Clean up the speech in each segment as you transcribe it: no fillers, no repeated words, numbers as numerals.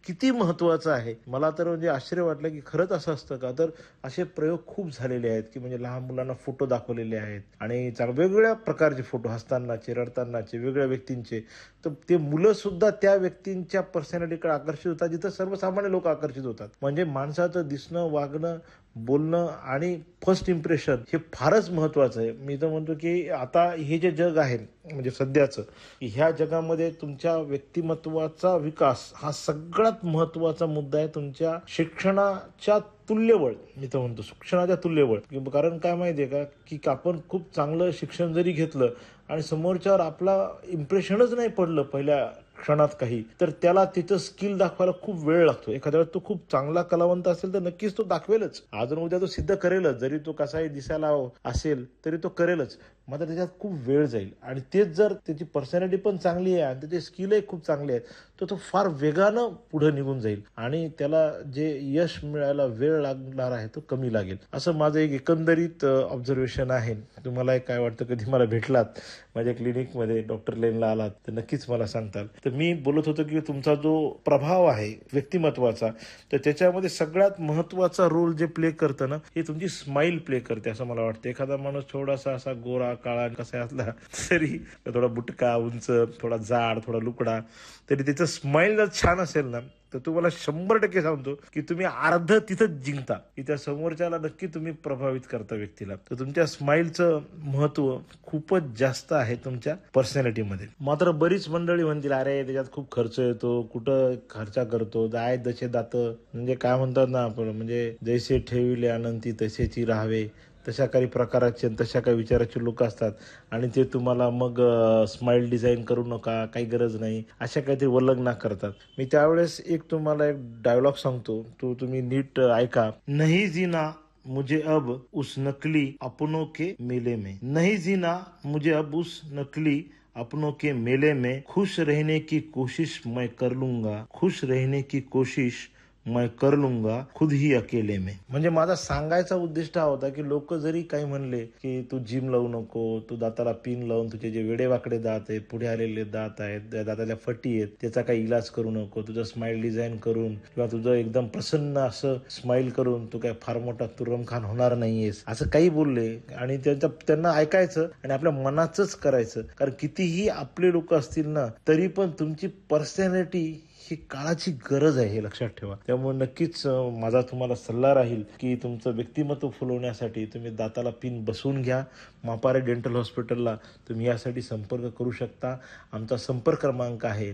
किती महत्वाचं आहे. मला तर म्हणजे आश्चर्य वाटलं की खरंच असं असतं का? तर असे प्रयोग खूप झालेले आहेत की म्हणजे लहान मुलांना फोटो दाखवलेले आहेत आणि वेगवेगळ्या प्रकारचे फोटो, हसतानाचे, रडतानाचे, वेगळ्या व्यक्तींचे. तर ते मुलं सुद्धा त्या व्यक्तींच्या पर्सनॅलिटीकडे आकर्षित होतात जिथं सर्वसामान्य लोक आकर्षित होतात. म्हणजे माणसाचं दिसणं, वागणं, बोलणं आणि फर्स्ट इम्प्रेशन हे फारच महत्वाचं आहे. मी तर म्हणतो की आता हे जे जग आहे म्हणजे सध्याचं, ह्या जगामध्ये तुमच्या व्यक्तिमत्वाचा विकास हा सगळ्यात महत्वाचा मुद्दा आहे. तुमच्या शिक्षणाच्या तुल्यबळ, मी तर म्हणतो शिक्षणाच्या तुल्यबळ. कारण काय माहितीये का की आपण खूप चांगलं शिक्षण जरी घेतलं आणि समोरच्यावर आपला इम्प्रेशनच नाही पडलं पहिल्या क्षणात काही, तर त्याला तिथं स्किल दाखवायला खूप वेळ लागतो. एखाद्या वेळेस तो खूप चांगला कलावंत असेल तर नक्कीच तो दाखवेलच, अजून उद्या तो सिद्ध करेलच. जरी तो कसाही दिसायला असेल तरी तो करेलच, मात्र त्याच्यात खूप वेळ जाईल. आणि तेच जर त्याची पर्सनॅलिटी पण चांगली आहे आणि त्याचे स्किलही खूप चांगले आहेत तर तो फार वेगानं पुढे निघून जाईल आणि त्याला जे यश मिळायला वेळ लागणार आहे तो कमी लागेल. असं माझं एक एकंदरीत ऑब्झर्वेशन आहे. तुम्हाला काय वाटतं? कधी मला भेटलात माझ्या क्लिनिकमध्ये, डॉक्टर लेनला आलात तर नक्कीच मला सांगताल. तर मी बोलत होतो की तुमचा जो प्रभाव आहे व्यक्तिमत्वाचा, तर त्याच्यामध्ये सगळ्यात महत्वाचा रोल जे प्ले करतं ना, हे तुमची स्माईल प्ले करते असं मला वाटतं. एखादा माणूस थोडासा असा गोरा काळा कसा असला तरी, थोडा बुटका, उंच, थोडा जाड, थोडा लुकडा, तरी त्याचं स्माईल जर छान असेल ना तर तुम्हाला 100% सांगतो की तुम्ही अर्ध तिथंच जिंकता, की त्या समोरच्याला नक्की तुम्ही प्रभावित करता व्यक्तीला. तर तुमच्या स्माईलचं महत्व खूपच जास्त आहे तुमच्या पर्सनॅलिटीमध्ये. मात्र बरीच मंडळी म्हणतील अरे त्याच्यात खूप खर्च येतो, कुठं खर्च करतो, जाय जसे दात, म्हणजे काय म्हणतात ना आपण, म्हणजे जैसे ठेविले अनंती तसेची राहावे, तशा काही प्रकाराचे तशा काही विचाराचे लोक असतात आणि ते तुम्हाला मग स्माइल डिझाईन करू नका, काही गरज नाही, अशा काहीतरी वल्लग्ना करतात. मी त्यावेळेस तुम्हाला एक डायलॉग सांगतो, तो तुम्ही नीट ऐका. नहीं जीना मुझे अब उस नकली अपनों के मेले में, नहीं जीना मुझे अब उस नकली अपनों के मेले में, खुश रहने की कोशिश मैं कर लूंगा, खुश रहने की कोशिश मैं कर लूंगा खुद ही अकेले में. म्हणजे माझा सांगायचा उद्दिष्ट हा होता की लोक जरी काही म्हणले की तू जिम लावू नको, तू दाताला पिन लावून तुझे जे वेडेवाकडे दात आहेत, पुढे आलेले दात आहेत, त्या दाताला फटी आहेत, त्याचा काही इलाज करू नको, तुझं स्माइल डिझाईन करून किंवा तुझं एकदम प्रसन्न असं स्माइल करून तू काय फार मोठा तुरम खान होणार नाहीयेस, असं काही बोलले. आणि त्यांना ऐकायचं आणि आपल्या मनाचंच करायचं. कारण कितीही आपले लोक असतील ना तरी पण तुमची पर्सनॅलिटी ही काळाची गरज आहे, हे लक्षात ठेवा. त्यामुळे नक्कीच माझा तुम्हाला सल्ला राहील की तुमचं व्यक्तिमत्व फुलवण्यासाठी तुम्ही दाताला पिन बसवून घ्या. मापारे डेंटल हॉस्पिटलला तुम्ही यासाठी संपर्क करू शकता. आमचा संपर्क क्रमांक आहे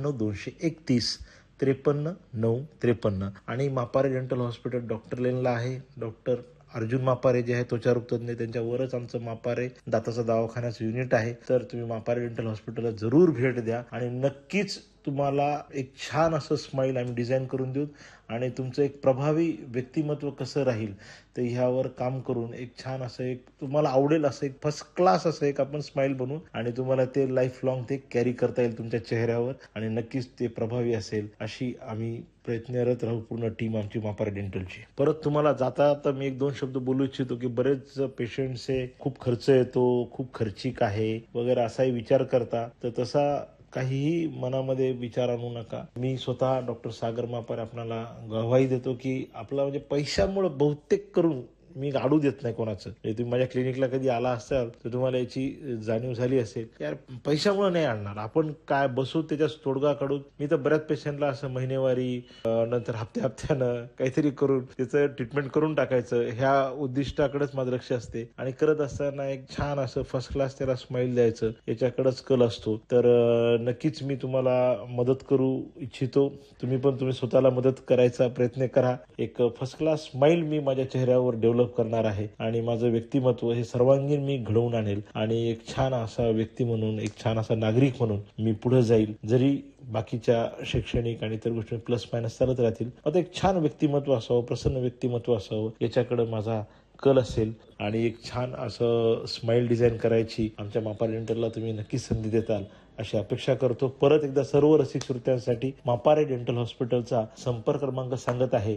99-231-53-9-53 आणि मापारे डेंटल हॉस्पिटल डॉक्टर लेनला आहे. डॉक्टर अर्जुन मापारे जे आहे त्वचारोगतज्ञ, त्यांच्यावरच आमचं मापारे दाताचं दवाखान्याचं युनिट आहे. तर तुम्ही मापारे डेंटल हॉस्पिटलला जरूर भेट द्या आणि नक्कीच तुम्हाला एक छान असं स्माइल आम्ही डिझाईन करून देऊ आणि तुमचं एक प्रभावी व्यक्तिमत्व कसं राहील तर ह्यावर काम करून एक छान असं एक तुम्हाला आवडेल असं एक फर्स्ट क्लास असं एक आपण स्माइल बनवू आणि तुम्हाला ते लाईफ लॉंग ते कॅरी करता येईल तुमच्या चेहऱ्यावर आणि नक्कीच ते प्रभावी असेल अशी आम्ही प्रयत्नरत राहू, पूर्ण टीम आमची मापारे डेंटलची. परत तुम्हाला जाता आता मी 1-2 शब्द बोलू इच्छितो की बरेच पेशंट्सचे खूप खर्च येतो, खूप खर्चिक आहे वगैरे असाही विचार करता, तर तसा काहीही मनामध्ये विचार आणू नका. मी स्वतः डॉक्टर सागर मापारे आपल्याला ग्वाही देतो की आपला म्हणजे पैशामुळे बहुतेक करून मी अडू देत नाही कोणाचं. तुम्ही माझ्या क्लिनिकला कधी आला असाल तर तुम्हाला याची जाणीव झाली असेल. यार पैशामुळे नाही आणणार आपण, काय बसू त्याच्या तोडगा काढून. मी तर बऱ्याच पेशंटला असं महिनेवारी नंतर हप्त्यानं काहीतरी करून त्याचं ट्रीटमेंट करून टाकायचं, ह्या उद्दिष्टाकडेच माझं लक्ष असते. आणि करत असताना एक छान असं फर्स्ट क्लास त्याला स्माइल द्यायचं, याच्याकडेच कल असतो. तर नक्कीच मी तुम्हाला मदत करू इच्छितो. तुम्ही स्वतःला मदत करायचा प्रयत्न करा. एक फर्स्ट क्लास स्माइल मी माझ्या चेहऱ्यावर डेव्हलप करणार आहे आणि माझं व्यक्तिमत्व हे सर्वांगीण मी घडवून आणेल आणि एक छान असा व्यक्ती म्हणून, एक छान असा नागरिक म्हणून मी पुढे जाईल. जरी बाकीच्या शैक्षणिक आणि इतर गोष्टी प्लस मायनस चालत राहतील, आता एक छान व्यक्तिमत्व असावं, प्रसन्न व्यक्तिमत्व असावं, याच्याकडे माझा कल असेल आणि एक छान असं स्माइल डिझाईन करायची आमच्या मापारे डेंटलला तुम्ही नक्कीच संधी देताल अशी अपेक्षा करतो. परत एकदा सर्व रसिक श्रोत्यांसाठी मापारे डेंटल हॉस्पिटलचा संपर्क क्रमांक सांगत आहे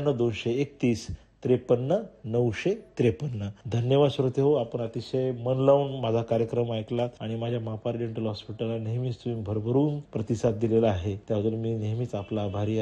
99-231-53-953. धन्यवाद श्रोते हो, आपण अतिशय मन लावून माझा कार्यक्रम ऐकलात आणि माझ्या मापारे डेंटल हॉस्पिटलला नेहमीच तुम्ही भरभरून प्रतिसाद दिलेला आहे, त्याबद्दल मी नेहमीच आपला आभारी आहे.